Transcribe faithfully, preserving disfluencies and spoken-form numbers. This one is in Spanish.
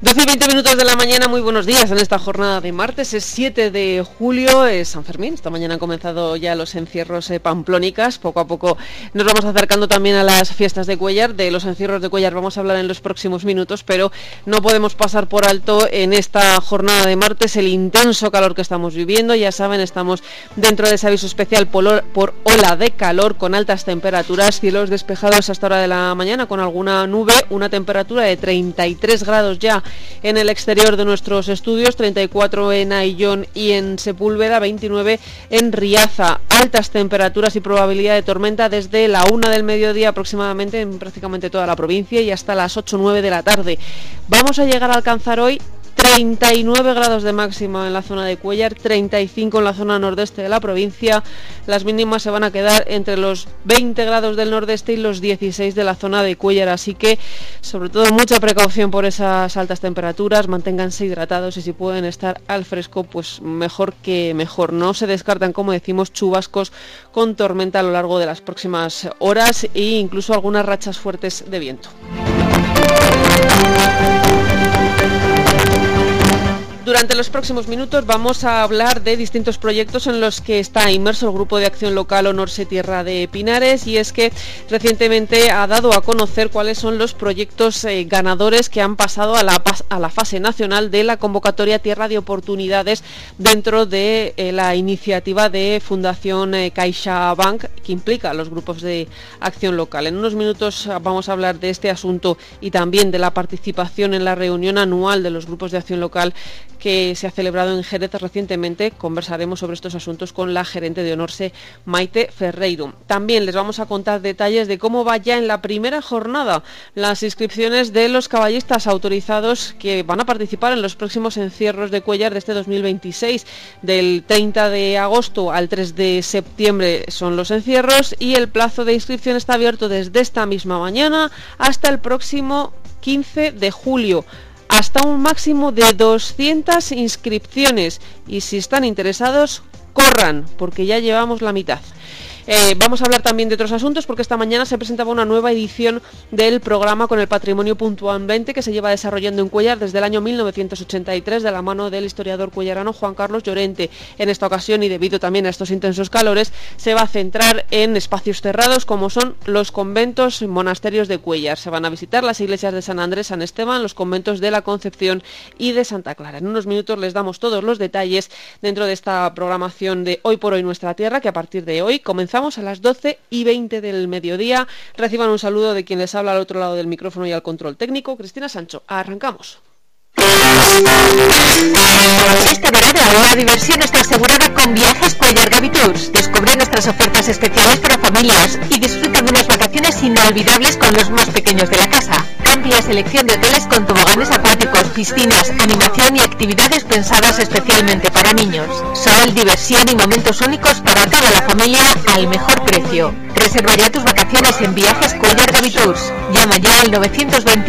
doce y veinte minutos de la mañana, muy buenos días en esta jornada de martes, es siete de julio, es San Fermín. Esta mañana han comenzado ya los encierros eh, pamplónicas, poco a poco nos vamos acercando también a las fiestas de Cuéllar. De los encierros de Cuéllar vamos a hablar en los próximos minutos, pero no podemos pasar por alto en esta jornada de martes el intenso calor que estamos viviendo. Ya saben, estamos dentro de ese aviso especial por, por ola de calor con altas temperaturas, cielos despejados hasta hora de la mañana con alguna nube, una temperatura de treinta y tres grados ya en el exterior de nuestros estudios, treinta y cuatro en Ayllón y en Sepúlveda, veintinueve en Riaza. Altas temperaturas y probabilidad de tormenta desde la una del mediodía aproximadamente en prácticamente toda la provincia y hasta las ocho o nueve de la tarde. Vamos a llegar a alcanzar hoy treinta y nueve grados de máxima en la zona de Cuéllar, treinta y cinco en la zona nordeste de la provincia. Las mínimas se van a quedar entre los veinte grados del nordeste y los dieciséis de la zona de Cuéllar, así que sobre todo mucha precaución por esas altas temperaturas, manténganse hidratados y si pueden estar al fresco pues mejor que mejor. No se descartan, como decimos, chubascos con tormenta a lo largo de las próximas horas e incluso algunas rachas fuertes de viento. Durante los próximos minutos vamos a hablar de distintos proyectos en los que está inmerso el Grupo de Acción Local Onorse Tierra de Pinares, y es que recientemente ha dado a conocer cuáles son los proyectos eh, ganadores que han pasado a la, a la fase nacional de la convocatoria Tierra de Oportunidades dentro de eh, la iniciativa de Fundación eh, CaixaBank, que implica a los grupos de acción local. En unos minutos vamos a hablar de este asunto y también de la participación en la reunión anual de los grupos de acción local que se ha celebrado en Jerez recientemente. Conversaremos sobre estos asuntos con la gerente de Onorse, Maite Ferreiro. También les vamos a contar detalles de cómo va ya en la primera jornada las inscripciones de los caballistas autorizados que van a participar en los próximos encierros de Cuéllar de este dos mil veintiséis. Del treinta de agosto al tres de septiembre son los encierros y el plazo de inscripción está abierto desde esta misma mañana hasta el próximo quince de julio. Hasta un máximo de doscientas inscripciones y si están interesados, corran, porque ya llevamos la mitad. Eh, vamos a hablar también de otros asuntos porque esta mañana se presentaba una nueva edición del programa con el patrimonio puntualmente que se lleva desarrollando en Cuéllar desde el año mil novecientos ochenta y tres de la mano del historiador cuellarano Juan Carlos Llorente. En esta ocasión y debido también a estos intensos calores se va a centrar en espacios cerrados como son los conventos y monasterios de Cuéllar. Se van a visitar las iglesias de San Andrés, San Esteban, los conventos de la Concepción y de Santa Clara. En unos minutos les damos todos los detalles dentro de esta programación de Hoy por Hoy Nuestra Tierra, que a partir de hoy comenzamos a las doce y veinte del mediodía. Reciban un saludo de quien les habla al otro lado del micrófono y al control técnico, Cristina Sancho. Arrancamos. Este verano la diversión está asegurada con Viajes Cuéllar Gaby Tours. Descubre nuestras ofertas especiales para familias y disfruta de unas vacaciones inolvidables con los más pequeños de la casa. Amplia selección de hoteles con toboganes acuáticos, piscinas, animación y actividades pensadas especialmente para niños. Sol, diversión y momentos únicos para toda la familia al mejor precio. Reserva ya tus vacaciones en Viajes Cuéllar Gaby Tours. Llama ya al novecientos veintiocho